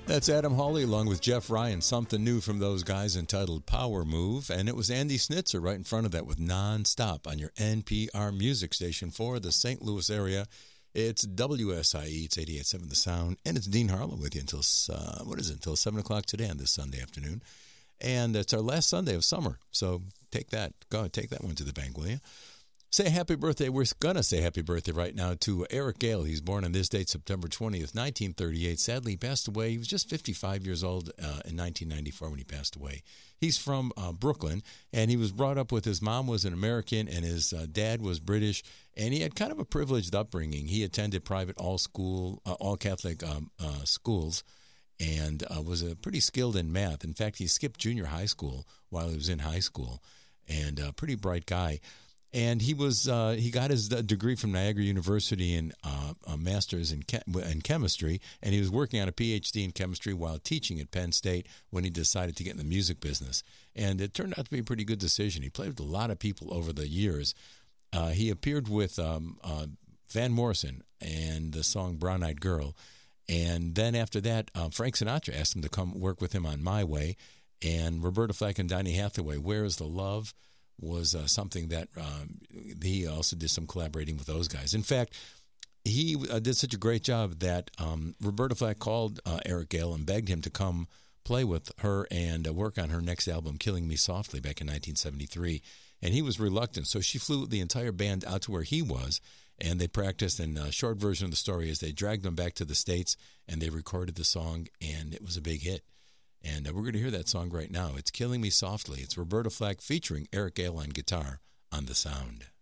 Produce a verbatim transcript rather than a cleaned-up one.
That's Adam Hawley along with Jeff Ryan. Something new from those guys entitled Power Move. And it was Andy Snitzer right in front of that with Non-Stop on your N P R music station for the Saint Louis area. It's W S I E. It's eighty-eight point seven The Sound. And it's Dean Harlow with you until, uh, what is it, until seven o'clock today on this Sunday afternoon. And it's our last Sunday of summer. So take that. Go ahead, take that one to the bank, will you? Say happy birthday. We're going to say happy birthday right now to Eric Gale. He's born on this date, September twentieth, nineteen thirty-eight. Sadly, he passed away. He was just fifty-five years old uh, in nineteen ninety-four when he passed away. He's from uh, Brooklyn, and he was brought up with his mom was an American, and his uh, dad was British, and he had kind of a privileged upbringing. He attended private all-school, uh, all-Catholic um, uh, schools, and uh, was a pretty skilled in math. In fact, he skipped junior high school while he was in high school, and a pretty bright guy. And he was uh, he got his degree from Niagara University in uh, a master's in, chem- in chemistry, and he was working on a P H D in chemistry while teaching at Penn State when he decided to get in the music business. And it turned out to be a pretty good decision. He played with a lot of people over the years. Uh, he appeared with um, uh, Van Morrison and the song Brown Eyed Girl. And then after that, uh, Frank Sinatra asked him to come work with him on My Way. And Roberta Flack and Donny Hathaway, Where is the Love? was uh, something that um, he also did some collaborating with those guys. In fact, he uh, did such a great job that um, Roberta Flack called uh, Eric Gale and begged him to come play with her and uh, work on her next album, Killing Me Softly, back in nineteen seventy-three. And he was reluctant, so she flew the entire band out to where he was, and they practiced. And a short version of the story is they dragged him back to the States, and they recorded the song, and it was a big hit. And uh, we're going to hear that song right now. It's Killing Me Softly. It's Roberta Flack featuring Eric Gale on guitar on The Sound.